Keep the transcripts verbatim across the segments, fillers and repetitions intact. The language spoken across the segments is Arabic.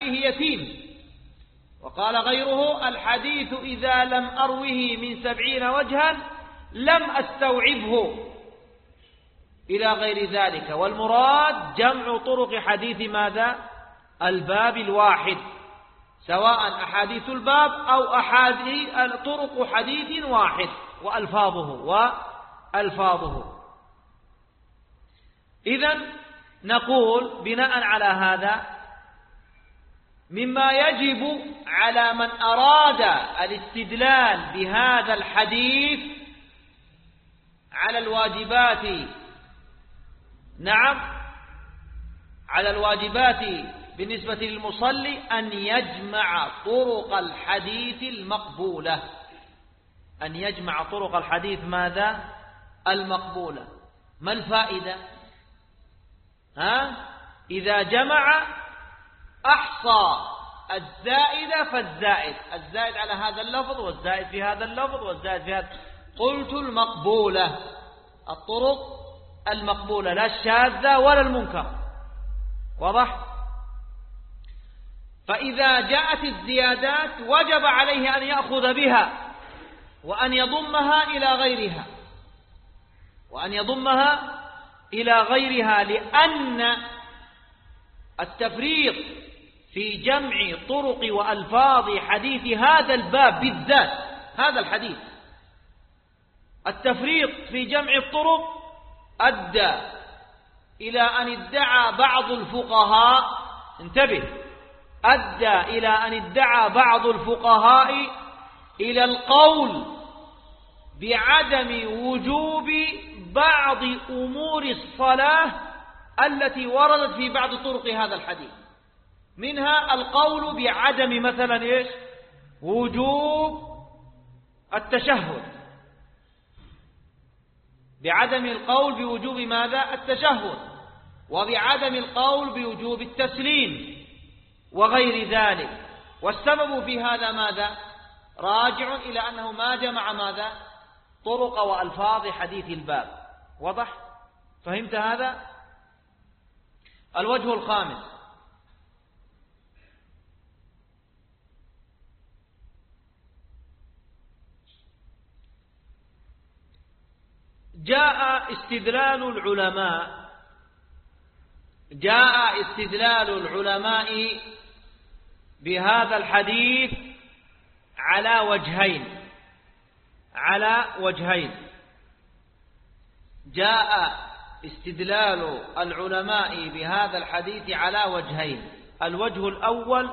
يتيم. وقال غيره: الحديث إذا لم أروه من سبعين وجها لم أستوعبه، إلى غير ذلك. والمراد جمع طرق حديث ماذا؟ الباب الواحد، سواء أحاديث الباب أو أحاديث طرق حديث واحد وألفاظه وألفاظه. إذن نقول بناء على هذا مما يجب على من أراد الاستدلال بهذا الحديث على الواجبات، نعم على الواجبات بالنسبة للمصلي، أن يجمع طرق الحديث المقبولة، أن يجمع طرق الحديث ماذا؟ المقبولة. ما الفائدة؟ ها؟ إذا جمع أحصى الزائد فالزائد، الزائد على هذا اللفظ والزائد في هذا اللفظ والزائد في هذا. قلت المقبولة، الطرق المقبولة، لا الشاذة ولا المنكر. واضح؟ فإذا جاءت الزيادات وجب عليه أن يأخذ بها وأن يضمها إلى غيرها، وأن يضمها إلى غيرها، لأن التفريط في جمع طرق وألفاظ حديث هذا الباب بالذات، هذا الحديث، التفريط في جمع الطرق أدى إلى أن ادعى بعض الفقهاء، انتبه، أدى إلى أن ادعى بعض الفقهاء إلى القول بعدم وجوب بعض أمور الصلاة التي وردت في بعض طرق هذا الحديث، منها القول بعدم مثلا إيش؟ وجوب التشهد، بعدم القول بوجوب ماذا؟ التشهد، وبعدم القول بوجوب التسليم وغير ذلك. والسبب في هذا ماذا؟ راجع إلى أنه ما جمع ماذا؟ طرق وألفاظ حديث الباب. واضح؟ فهمت هذا؟ الوجه الخامس: جاء استدلال العلماء جاء استدلال العلماء بهذا الحديث على وجهين على وجهين جاء استدلال العلماء بهذا الحديث على وجهين. الوجه الأول: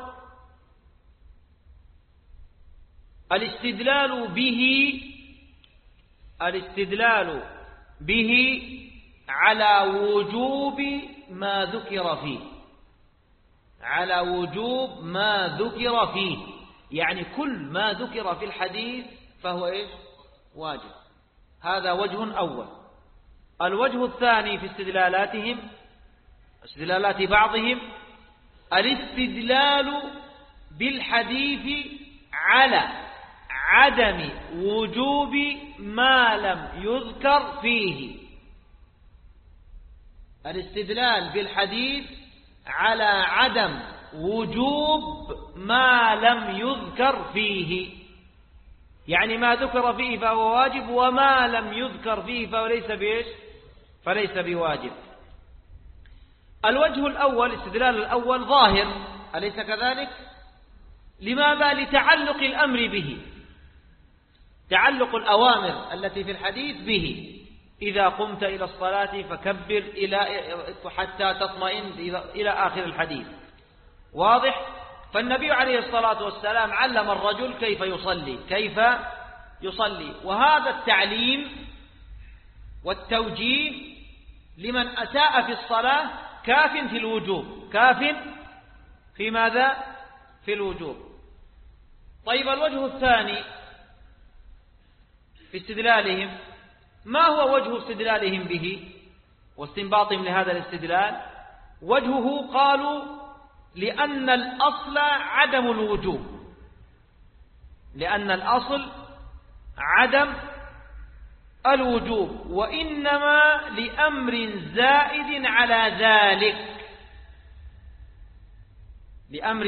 الاستدلال به الاستدلال به على وجوب ما ذكر فيه على وجوب ما ذكر فيه يعني كل ما ذكر في الحديث فهو إيش؟ واجب. هذا وجه أول. الوجه الثاني في استدلالاتهم استدلالات بعضهم: الاستدلال بالحديث على عدم وجوب ما لم يذكر فيه الاستدلال بالحديث على عدم وجوب ما لم يذكر فيه، يعني ما ذكر فيه فهو واجب، وما لم يذكر فيه فهو ليس بإيش؟ فليس بواجب. الوجه الأول، الاستدلال الأول ظاهر، أليس كذلك؟ لماذا؟ لتعلق الأمر به، تعلق الأوامر التي في الحديث به. إذا قمت إلى الصلاة فكبر إلى حتى تطمئن إلى آخر الحديث. واضح؟ فالنبي عليه الصلاة والسلام علم الرجل كيف يصلي كيف يصلي وهذا التعليم والتوجيه لمن أساء في الصلاة كاف في الوجوب، كاف في ماذا؟ في الوجوب. طيب، الوجه الثاني في استدلالهم، ما هو وجه استدلالهم به واستنباطهم لهذا الاستدلال؟ وجهه قالوا لأن الأصل عدم الوجوب، لأن الأصل عدم الوجوب، وإنما لأمر زائد على ذلك، لأمر